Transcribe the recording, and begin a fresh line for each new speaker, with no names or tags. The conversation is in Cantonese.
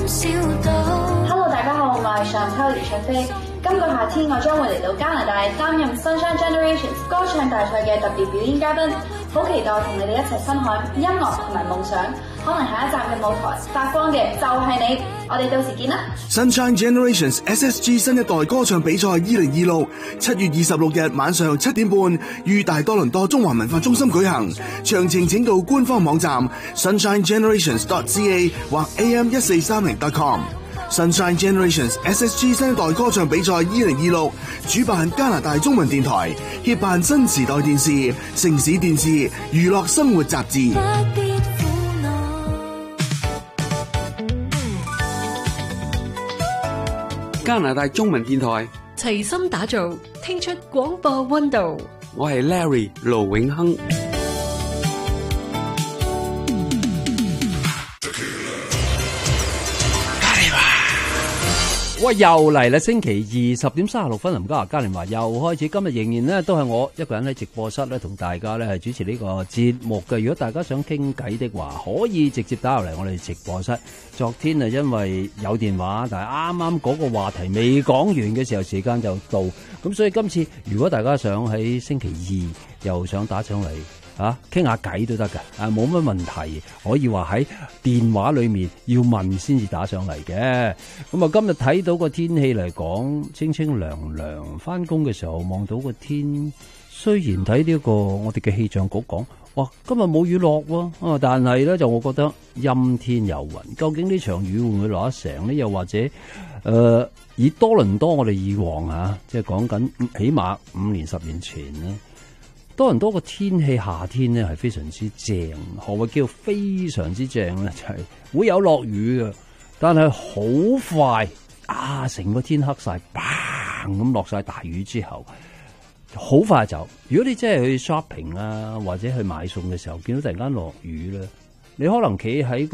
Hello， 大家好，我係上秋李卓飛。今個夏天我將會嚟到加拿大擔任 Sunshine Generations 歌唱大賽嘅特別表演嘉賓，好期待同你哋一齊分享音樂同埋夢想。可能下一站嘅舞台發光嘅就係你，我哋到時見啦
！Sunshine Generations SSG 新一代歌唱比賽2026 7月26日晚上7點半於大多倫多中華文化中心舉行，詳情請到官方網站 sunshinegenerations.ca 或 am1430.com。Sunshine Generations SSG 新一代歌唱比賽2026主辦加拿大中文電台，協辦新時代電視、城市電視、娛樂生活雜誌。
加拿大中文電台
齊心打造，聽出廣播溫度。
我係 Larry 盧永亨。
喂，又嚟啦！星期二10點36分，林嘉年華又開始。今日仍然咧都係我一個人喺直播室咧，同大家咧係主持呢個節目嘅。如果大家想傾偈的話，可以直接打入嚟我哋直播室。昨天啊，因為有電話，但係啱啱嗰個話題未講完嘅時候，時間就到。咁所以今次如果大家想喺星期二又想打上嚟，傾下偈都得㗎，冇乜問題，可以話喺電話裏面要問先至打上嚟嘅。咁啊，今日睇到個天氣嚟講，清清涼涼。翻工嘅時候望到個天，雖然睇呢個我哋嘅氣象局講，哇，今日冇雨落喎，但係咧就我覺得陰天有雲。究竟呢場雨會唔會落得成呢？又或者以多倫多我哋以往即係講緊起碼5年10年前呢，多倫多個天氣夏天呢係非常之正。何謂叫非常之正呢？就係會有落雨嘅，但係好快成個天黑晒，砰咁落晒大雨之後，好快走。如果你真係去 shopping 或者去買餸嘅時候，見到突然間落雨咧，你可能企喺